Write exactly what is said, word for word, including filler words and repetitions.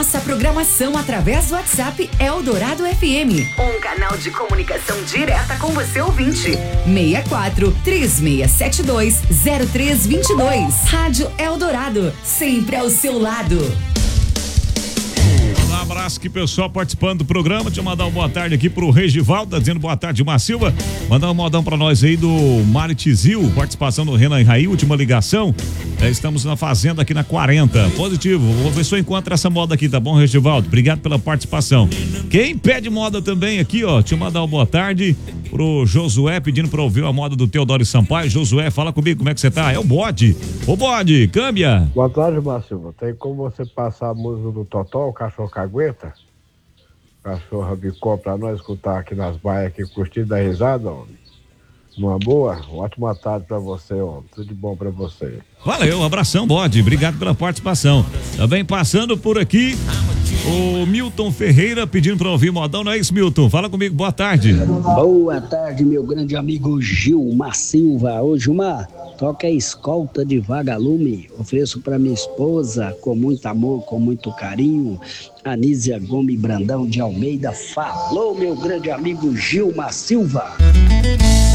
nossa programação através do WhatsApp Eldorado F M. Um canal de comunicação direta com você ouvinte. seis quatro, três seis sete dois, zero três dois dois. Rádio Eldorado, sempre ao seu lado. Um abraço aqui, pessoal, participando do programa. Deixa eu mandar uma boa tarde aqui pro Regivaldo, tá dizendo boa tarde, Mar Silva. Mandar um modão pra nós aí do Mário Tizil, participação do Renan Raí, última ligação. É, estamos na fazenda aqui na quarenta. Positivo, vou ver se eu encontro essa moda aqui, tá bom, Regivaldo? Obrigado pela participação. Quem pede moda também aqui, ó, deixa eu mandar uma boa tarde pro Josué, pedindo pra ouvir a moda do Teodoro Sampaio. Josué, fala comigo, como é que você tá? É o Bode. Ô Bode, câmbia. Boa tarde, Mar Silva. Tem como você passar a música do Totó, o cachorro cagueta? Cachorro bicou pra nós escutar aqui nas baias aqui, curtindo da risada, homem. Uma boa, ótima tarde pra você, homem. Tudo de bom pra você. Valeu, um abração, Bode. Obrigado pela participação. Também passando por aqui, o Milton Ferreira pedindo pra ouvir modão, não é isso, Milton? Fala comigo, boa tarde. Boa tarde, meu grande amigo Gilmar Silva. Ô, Gilmar, toca a escolta de vagalume. Ofereço pra minha esposa, com muito amor, com muito carinho, Anísia Gomes Brandão de Almeida. Falou, meu grande amigo Gilmar Silva.